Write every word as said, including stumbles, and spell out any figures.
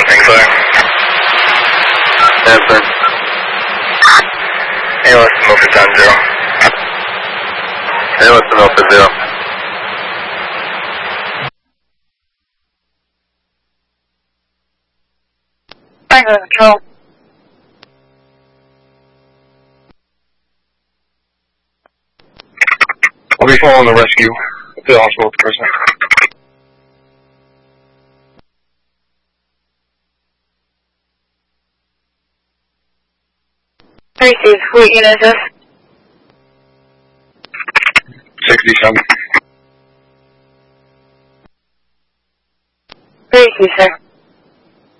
Ring clear. Yes, sir. A L S to Milford time zero. A L S to Milford zero. Tango control. I'll be following the rescue to the hospital at the present. Three Steve, what unit is this? sixty-seven. Three Steve, sir.